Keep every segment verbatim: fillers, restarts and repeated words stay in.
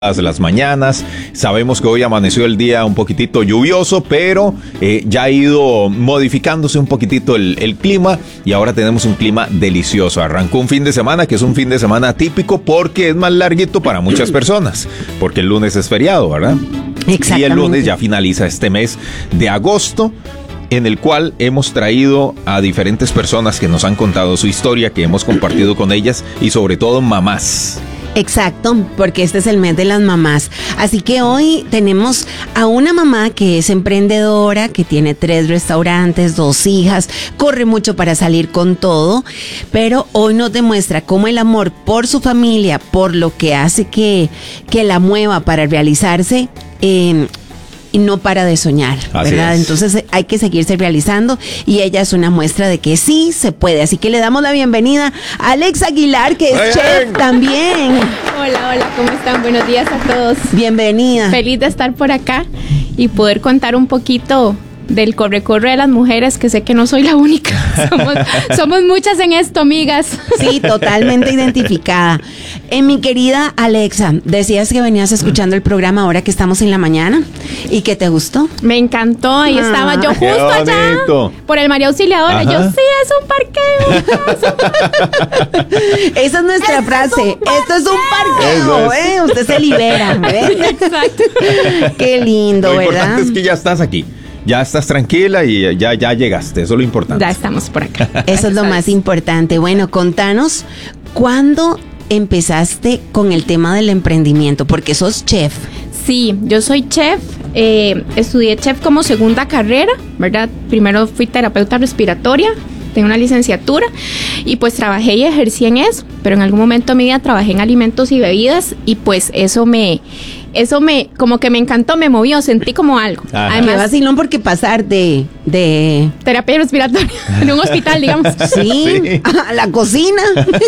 las mañanas. Sabemos que hoy amaneció el día un poquitito lluvioso, pero eh, ya ha ido modificándose un poquitito el, el clima y ahora tenemos un clima delicioso. Arrancó un fin de semana que es un fin de semana típico porque es más larguito para muchas personas, porque el lunes es feriado, ¿verdad? Exactamente. Y el lunes ya finaliza este mes de agosto, en el cual hemos traído a diferentes personas que nos han contado su historia, que hemos compartido con ellas y sobre todo mamás. Exacto, porque este es el mes de las mamás. Así que hoy tenemos a una mamá que es emprendedora, que tiene tres restaurantes, dos hijas, corre mucho para salir con todo, pero hoy nos demuestra cómo el amor por su familia, por lo que hace que, que la mueva para realizarse, eh, y no para de soñar, Así ¿verdad? es. Entonces hay que seguirse realizando y ella es una muestra de que sí se puede. Así que le damos la bienvenida a Alex Aguilar, que es ¡Bien! chef también. Hola, hola, ¿cómo están? Buenos días a todos. Bienvenida. Feliz de estar por acá y poder contar un poquito del corre-corre de las mujeres, que sé que no soy la única. Somos, somos muchas en esto, amigas. Sí, totalmente identificada. Eh, mi querida Alexa, decías que venías escuchando el programa ahora que estamos en la mañana y que te gustó. Me encantó, ahí Ah, estaba yo qué justo allá bonito. por el María Auxiliadora. Ajá. Yo, sí, es un parqueo. Esa es nuestra Esto frase. es un parqueo. Esto es un parqueo, Eso es. ¿eh? Usted se libera, ¿eh? Exacto. Qué lindo, Lo ¿verdad? importante es que ya estás aquí, ya estás tranquila y ya, ya llegaste, eso es lo importante. Ya estamos por acá. Eso es lo más importante. Bueno, contanos, ¿cuándo empezaste con el tema del emprendimiento? Porque sos chef. Sí, yo soy chef, eh, estudié chef como segunda carrera, ¿verdad? Primero fui terapeuta respiratoria, tengo una licenciatura y pues trabajé y ejercí en eso, pero en algún momento de mi vida trabajé en alimentos y bebidas y pues eso me, eso me, como que me encantó, me movió, sentí como algo. Ajá. Qué Además, vacilón porque pasar de, de terapia respiratoria en un hospital, digamos. sí, Sí. a la cocina.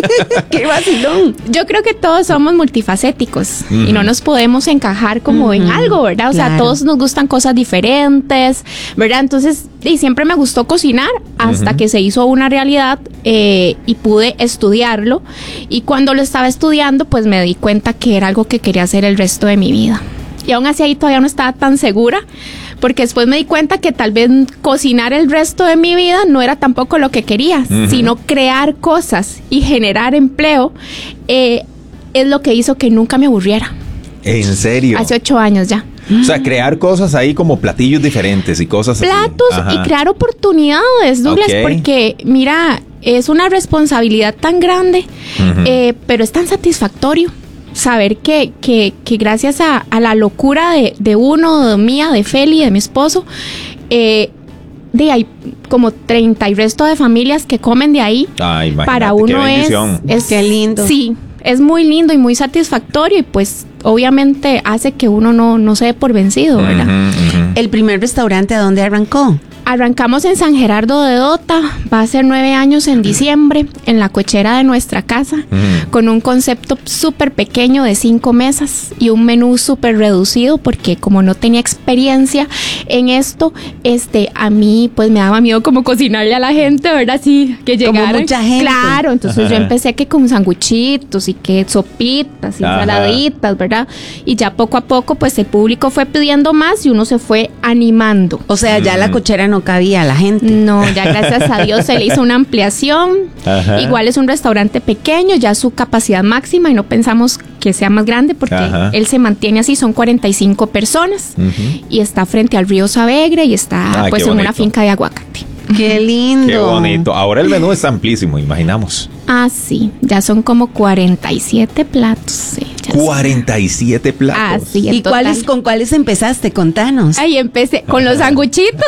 Qué vacilón. Yo creo que todos somos multifacéticos Ujú. y no nos podemos encajar como Ujú, en algo, ¿verdad? O sea, claro. todos nos gustan cosas diferentes, ¿verdad? Entonces, y siempre me gustó cocinar hasta Ujú. que se hizo una realidad eh, y pude estudiarlo. Y cuando lo estaba estudiando, pues me di cuenta que era algo que quería hacer el resto de mi vida. Y aún así ahí todavía no estaba tan segura, porque después me di cuenta que tal vez cocinar el resto de mi vida no era tampoco lo que quería, Ujú. sino crear cosas y generar empleo eh, es lo que hizo que nunca me aburriera. ¿En serio? Hace ocho años ya. O sea, crear cosas ahí como platillos diferentes y cosas así. Platos Ajá. y crear oportunidades, Douglas, Ok. porque mira, es una responsabilidad tan grande, Ujú. eh, pero es tan satisfactorio saber que, que, que gracias a, a la locura de, de uno, de mía, de Feli, de mi esposo, eh, de hay como treinta y resto de familias que comen de ahí. Ay, imagínate, Para qué uno es, bendición. es Qué lindo. Sí, es muy lindo y muy satisfactorio y pues obviamente hace que uno no, no se dé por vencido, ¿verdad? Ujú, ujú. El primer restaurante, ¿a dónde arrancó? Arrancamos en San Gerardo de Dota, va a ser nueve años en diciembre, en la cochera de nuestra casa, Ujú. con un concepto súper pequeño de cinco mesas y un menú súper reducido, porque como no tenía experiencia en esto, este, a mí pues me daba miedo como cocinarle a la gente, ¿verdad? Sí, que Como llegara. mucha gente. Claro, entonces yo Ajá. empecé que con sanguchitos y que sopitas y Ajá. ensaladitas, ¿verdad? Y ya poco a poco pues el público fue pidiendo más y uno se fue animando. O sea, ya Mm. la cochera no cabía la gente. No, ya gracias a Dios se le hizo una ampliación. Ajá. Igual es un restaurante pequeño, ya su capacidad máxima y no pensamos que sea más grande porque Ajá. él se mantiene así, son cuarenta y cinco personas Ujú. y está frente al río Savegre y está Ay, pues qué en una bonito. finca de aguacate. Qué lindo. Qué bonito. Ahora el menú es amplísimo, imaginamos. Ah, sí, ya son como cuarenta y siete platos. Sí, ya son- cuarenta y siete platos. Ah, sí, en ¿Y total. cuáles, con cuáles empezaste? Contanos. Ahí empecé con los sanguchitos.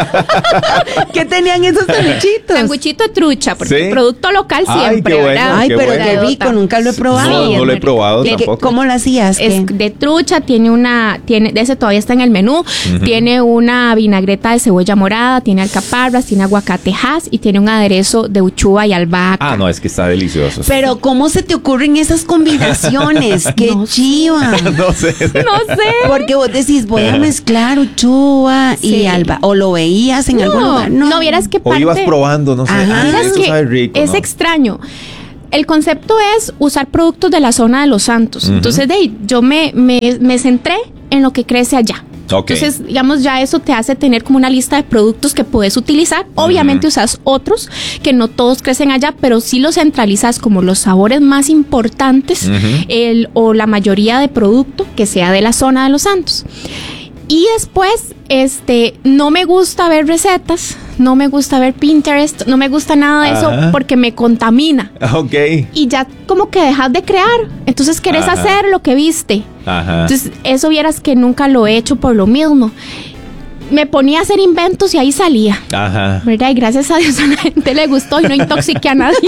¿Qué tenían esos sanguchitos? Sanguchito de trucha, porque Sí. producto local Ay, siempre, qué bueno, ¿verdad? Ay, qué pero bueno. qué rico, nunca lo he probado. No, Sí, no es lo he muy probado rico. ¿Qué- tampoco. ¿Cómo lo hacías? Es ¿Qué? de trucha, tiene una, tiene, de ese todavía está en el menú, tiene una vinagreta de cebolla morada, tiene alcaparras, tiene aguacatejas y tiene un aderezo de uchuva y albahaca. Ah, no, es que está delicioso. Pero ¿cómo se te ocurren esas combinaciones? ¡Qué No sé. chiva! No sé. No sé. Porque vos decís, voy a mezclar uchuva y Sí. alba. ¿O lo veías en algún No, lugar? no, vieras que O parte... ibas probando, no sé. Ajá. Ay, Vieras esto que sabe rico, es ¿no? extraño. el concepto es usar productos de la zona de Los Santos. Uh-huh. Entonces, de ahí, yo me, me, me centré en lo que crece allá. Okay. Entonces, digamos, ya eso te hace tener como una lista de productos que puedes utilizar. Obviamente uh-huh. usas otros que no todos crecen allá, pero sí los centralizas como los sabores más importantes uh-huh. el, o la mayoría de producto que sea de la zona de Los Santos. Y después, este, no me gusta ver recetas, no me gusta ver Pinterest, no me gusta nada de Ajá. eso porque me contamina. Ok. Y ya como que dejas de crear. Entonces querés Ajá. hacer lo que viste. Ajá. Entonces eso vieras que nunca lo he hecho por lo mismo. Me ponía a hacer inventos y ahí salía. Ajá. ¿Verdad? Y gracias a Dios a la gente le gustó y no intoxiqué a nadie.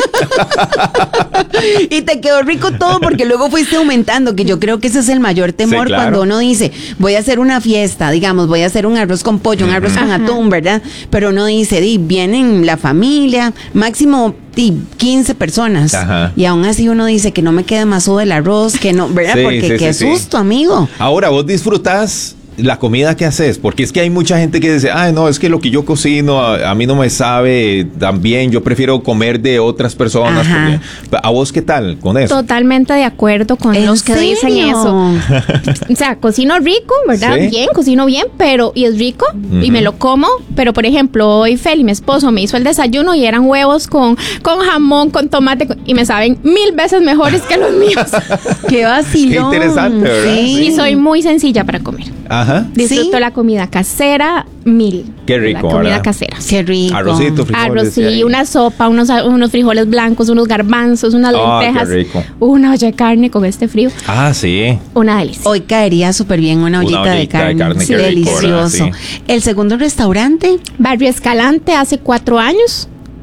Y te quedó rico todo porque luego fuiste aumentando, que yo creo que ese es el mayor temor sí, claro. cuando uno dice, voy a hacer una fiesta, digamos, voy a hacer un arroz con pollo, un arroz Ajá. con atún, ¿verdad? Pero uno dice, di, vienen la familia, máximo di, quince personas. Ajá. Y aún así uno dice que no me queda más del arroz, que no, ¿verdad? Sí, porque sí, qué sí, susto, sí. amigo. Ahora, ¿vos disfrutás la comida que haces? Porque es que hay mucha gente que dice, ay, no, es que lo que yo cocino a, a mí no me sabe tan bien, yo prefiero comer de otras personas. Porque, ¿a vos qué tal con eso? Totalmente de acuerdo con los que serio? dicen eso. O sea, cocino rico, ¿verdad? ¿Sí? Bien, cocino bien, pero, y es rico, uh-huh. y me lo como, pero por ejemplo, hoy Feli, mi esposo, me hizo el desayuno y eran huevos con, con jamón, con tomate, y me saben mil veces mejores que los míos. Qué vacilón. Qué interesante, ¿verdad? Sí. Y soy muy sencilla para comer. Ajá. Disfruto ¿Sí? la comida casera mil. Qué rico, la comida ¿verdad? casera. Qué rico. Arrocito, frijoles. Arroz, sí, una sopa, unos, unos frijoles blancos, unos garbanzos, unas oh, lentejas. Qué rico. Una olla de carne con este frío. Ah, sí. Una delicia. Hoy caería súper bien una ollita, una ollita de carne. De carne sí, delicioso. Rico, sí. ¿El segundo restaurante? Barrio Escalante, hace cuatro años.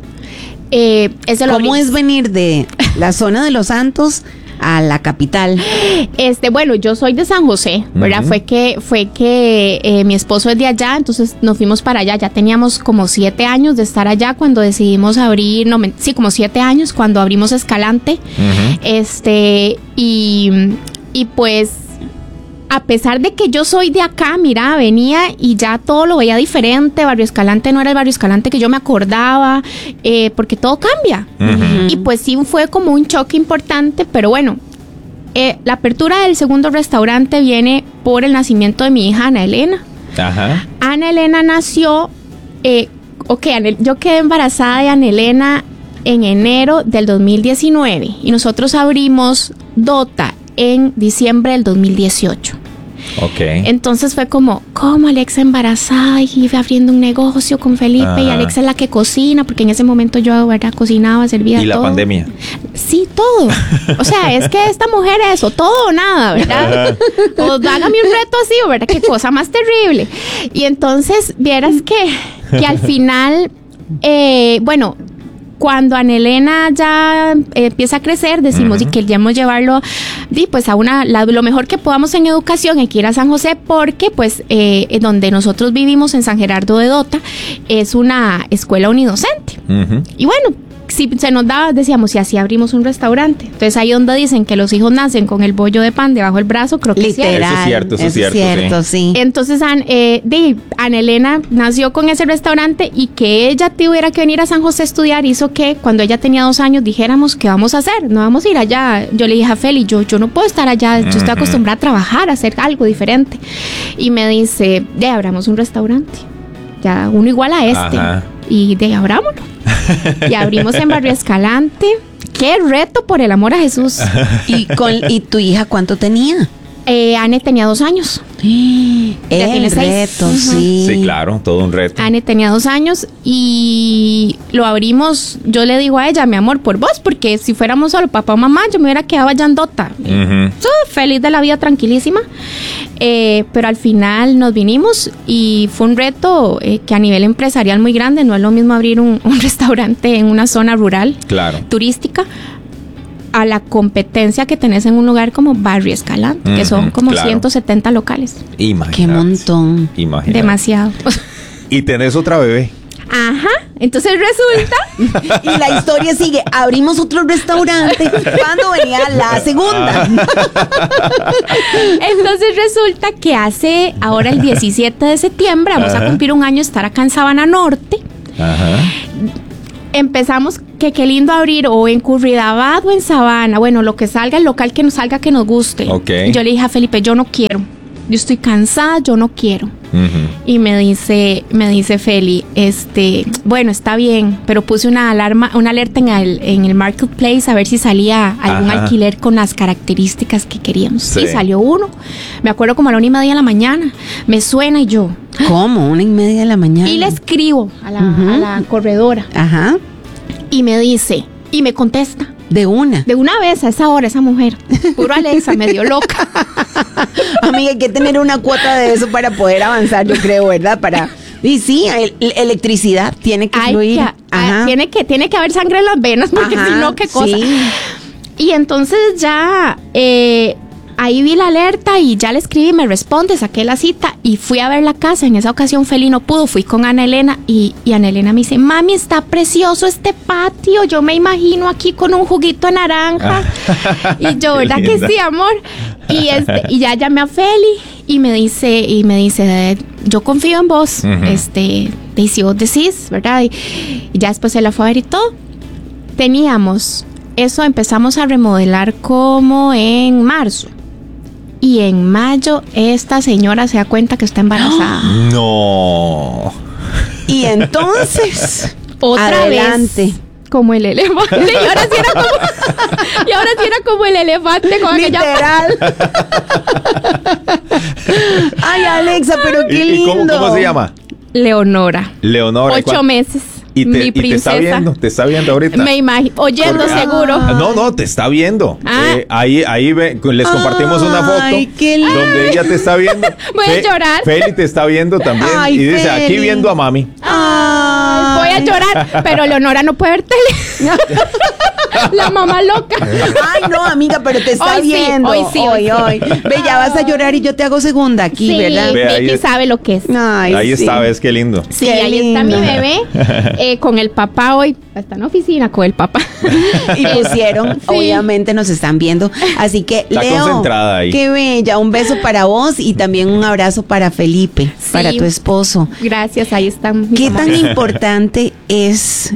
Eh, ese ¿Cómo lo es venir de la zona de Los Santos a la capital? Este, bueno, yo soy de San José, ¿verdad? Uh-huh. Fue que, fue que eh, mi esposo es de allá, entonces nos fuimos para allá. Ya teníamos como siete años de estar allá cuando decidimos abrir, no, sí, como siete años cuando abrimos Escalante. Uh-huh. Este, y, y pues, a pesar de que yo soy de acá, mira, venía y ya todo lo veía diferente. Barrio Escalante no era el Barrio Escalante que yo me acordaba, eh, porque todo cambia. Uh-huh. Y pues sí fue como un choque importante, pero bueno, eh, la apertura del segundo restaurante viene por el nacimiento de mi hija Ana Elena. Ajá. Ana Elena nació, eh, ok, yo quedé embarazada de Ana Elena en enero del dos mil diecinueve y nosotros abrimos Dota en diciembre del dos mil dieciocho. Okay. Entonces fue como, ¿cómo Alexa embarazada y abriendo un negocio con Felipe? Ajá. Y Alexa es la que cocina, porque en ese momento yo, ¿verdad? Cocinaba, servía ¿Y todo. la pandemia? Sí, todo. O sea, es que esta mujer es o todo o nada, ¿verdad? Ajá. O hágame un reto así, ¿verdad? Qué cosa más terrible. Y entonces, vieras que, que al final, eh, bueno, cuando Ana Elena ya eh, empieza a crecer, decimos uh-huh. y queríamos llevarlo y pues a una la, lo mejor que podamos en educación, hay que ir a San José porque pues eh, donde nosotros vivimos en San Gerardo de Dota es una escuela unidocente. Uh-huh. Y bueno, si se nos daba, decíamos, si así abrimos un restaurante. Entonces ahí donde dicen que los hijos nacen con el bollo de pan debajo del brazo, creo que literal, eso es cierto. Eso es cierto, cierto, sí. sí. Entonces An, eh, de, Ana Elena nació con ese restaurante y que ella tuviera que venir a San José a estudiar hizo que cuando ella tenía dos años dijéramos, ¿qué vamos a hacer? No vamos a ir allá. Yo le dije a Feli, yo, yo no puedo estar allá, yo estoy acostumbrada a trabajar, a hacer algo diferente. Y me dice, de abramos un restaurante. Ya uno igual a este. Ajá. Y de abrámoslo. Y abrimos en Barrio Escalante. ¡Qué reto, por el amor a Jesús! ¿Y, con, ¿y tu hija cuánto tenía? Eh, Anne tenía dos años. Ya tiene reto, seis. Sí. Sí, claro, todo un reto. Anne tenía dos años y lo abrimos. Yo le digo a ella, mi amor, por vos, porque si fuéramos solo papá o mamá, yo me hubiera quedado allá en Dota. Uh-huh. So, feliz de la vida, tranquilísima. Eh, pero al final nos vinimos y fue un reto eh, que a nivel empresarial muy grande. No es lo mismo abrir un, un restaurante en una zona rural, claro, turística, a la competencia que tenés en un lugar como Barrio Escalante, uh-huh, que son como claro. ciento setenta locales. Imagínate. ¡Qué montón! Imagínate. Demasiado. ¿Y tenés otra bebé? Ajá, entonces resulta... Y la historia sigue, abrimos otro restaurante cuando venía la segunda. Entonces resulta que hace, ahora el diecisiete de septiembre, vamos Ajá. a cumplir un año estar acá en Sabana Norte. Ajá. Empezamos que qué lindo abrir o en Curridabat o en Sabana, bueno, lo que salga, el local que nos salga que nos guste. Okay. Yo le dije a Felipe, yo no quiero, yo estoy cansada, yo no quiero. Uh-huh. Y me dice, me dice Feli, este, bueno, está bien, pero puse una alarma, una alerta en el, en el marketplace a ver si salía algún Ajá. alquiler con las características que queríamos. Sí. Y salió uno. Me acuerdo como a la una y media de la mañana. Me suena y yo. ¿Cómo? Una y media de la mañana. Y le escribo a la, uh-huh. a la corredora. Ajá. Y me dice, y me contesta. De una. De una vez a esa hora, esa mujer. Puro Alexa, medio loca. Amiga, hay que tener una cuota de eso para poder avanzar, yo creo, ¿verdad? Para... Y sí, el, electricidad tiene que Ay, fluir. Que, Ajá. Tiene que, tiene que haber sangre en las venas, porque Ajá, si no, ¿qué cosa? Sí. Y entonces ya... Eh, ahí vi la alerta y ya le escribí, me responde, saqué la cita y fui a ver la casa. En esa ocasión Feli no pudo, fui con Ana Elena y, y Ana Elena me dice, mami, está precioso este patio, yo me imagino aquí con un juguito de naranja. Y yo, ¿verdad que sí, amor? Y este, y ya llamé a Feli y me dice, y me dice, yo confío en vos, uh-huh. este, y si vos decís, ¿verdad? Y, y ya después se la fue a ver y todo. Teníamos, eso empezamos a remodelar como en marzo. Y en mayo esta señora se da cuenta que está embarazada. No. Y entonces, otra adelante. Vez, como el elefante. Y ahora sí era como, y ahora sí era como el elefante. Como literal. Ay, Alexa, pero qué lindo. ¿Y cómo, cómo se llama? Leonora. Leonora. Ocho ¿cuál? meses. Y te, mi y te está viendo, te está viendo ahorita. Me imagino, oyendo Porque, seguro. Ah, no, no, te está viendo. Ah. Eh, ahí, ahí ve, les compartimos Ay, una foto qué donde ella te está viendo. Voy Fe, a llorar. Feli te está viendo también. Ay, y dice, Feli. aquí viendo a mami. Ay, voy a llorar, pero Leonora no puede ver tele. La mamá loca. Ay, no, amiga, pero te está hoy viendo. Sí, hoy sí, hoy, hoy. hoy. Ve, ya vas a llorar y yo te hago segunda aquí, sí, ¿verdad? Ve, Vicky sabe lo que es. Ay, ahí sí. está, ves qué lindo. Sí, qué ahí lindo. está mi bebé eh, con el papá hoy. Está en la oficina con el papá. Y pusieron, sí. Obviamente nos están viendo. Así que, está Leo, concentrada ahí. Qué bella. Un beso para vos y también un abrazo para Felipe, sí. Para tu esposo. Gracias, ahí están. ¿Qué tan importante es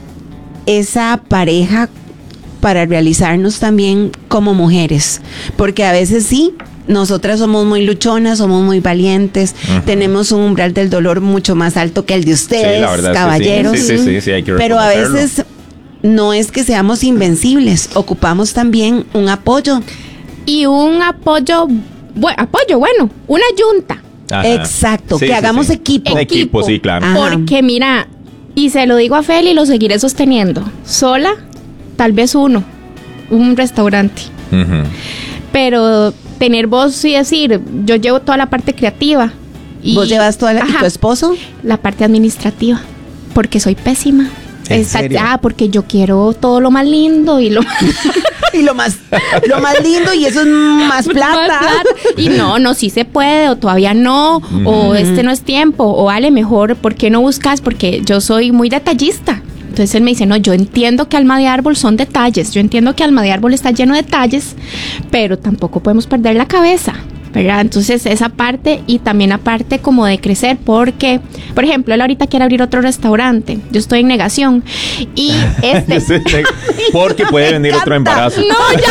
esa pareja para realizarnos también como mujeres? Porque a veces sí, nosotras somos muy luchonas, somos muy valientes, uh-huh. Tenemos un umbral del dolor mucho más alto que el de ustedes, sí, la verdad caballeros. Es que sí. Sí, sí, sí, sí, hay que pero a veces no es que seamos invencibles, ocupamos también un apoyo. Y un apoyo, bueno, apoyo, bueno, una yunta. Ajá. Exacto, sí, que sí, hagamos sí. Equipo. Un equipo, sí, claro. Ajá. Porque mira, y se lo digo a Feli y lo seguiré sosteniendo, sola, tal vez uno, un restaurante. Uh-huh. Pero tener voz y decir, yo llevo toda la parte creativa. Y, ¿vos llevas toda la, ajá, y tu esposo? La parte administrativa, porque soy pésima. ¿En Esta, serio? Ah, porque yo quiero todo lo más lindo y lo y lo más lo más lindo y eso es más plata. Más plata. Y no, no, sí se puede o todavía no, mm. o este no es tiempo, o vale, mejor, ¿por qué no buscas? Porque yo soy muy detallista. Entonces él me dice, no, yo entiendo que Alma de Árbol son detalles, yo entiendo que Alma de Árbol está lleno de detalles, pero tampoco podemos perder la cabeza, ¿verdad? Entonces esa parte y también aparte como de crecer, porque, por ejemplo, él ahorita quiere abrir otro restaurante, yo estoy en negación y este... porque puede venir otro embarazo. No,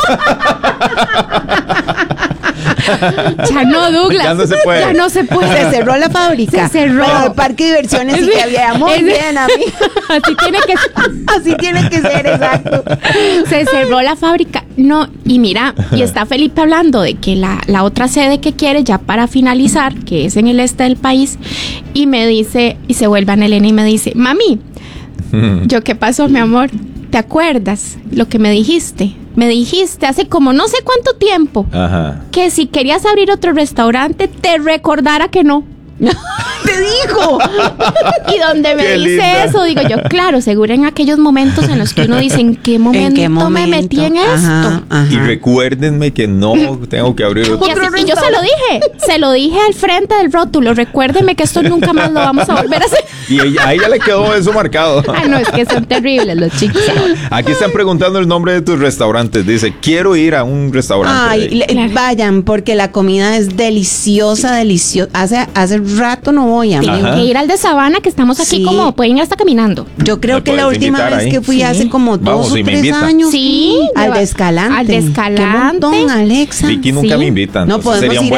ya no. Ya no, Douglas. Ya no se puede. Ya no se puede. Se cerró la fábrica. Se cerró. Pero el parque de diversiones sí que había. Muy es, bien, amiga. Así tiene que Así tiene que ser, exacto. Se cerró la fábrica. No, y mira, y está Felipe hablando de que la, la otra sede que quiere ya para finalizar, que es en el este del país, y me dice, y se vuelve a Elena y me dice, mami, yo, ¿qué pasó, mi amor? ¿Te acuerdas lo que me dijiste? Me dijiste hace como no sé cuánto tiempo, ajá, que si querías abrir otro restaurante te recordara que no. Te dijo. Y donde me qué dice linda. Eso, digo yo, claro, seguro en aquellos momentos en los que uno dice, ¿en qué momento, ¿En qué momento? me metí en esto? Ajá, ajá. Y recuérdenme que no tengo que abrir otro. Y, así, y yo se lo dije, se lo dije al frente del rótulo, recuérdeme que esto nunca más lo vamos a volver a hacer. Y ella, a ella le quedó eso marcado. Ay, no, es que son terribles los chicos. Aquí están preguntando el nombre de tus restaurantes. Dice, quiero ir a un restaurante. Ay, le, claro. Vayan, porque la comida es deliciosa, deliciosa. Hace, hace rato no voy voy, amigo. Tienen Ajá. que ir al de Sabana, que estamos aquí Sí. como, pueden ir hasta caminando. Yo creo ¿Me que la puedes última invitar vez ahí? que fui Sí. hace como dos Vamos, o si me tres invitan. años. Sí, Al va- de Escalante. al de Escalante. Qué montón, Alexa. Vicky nunca Sí. me invita, No entonces podemos sería un ir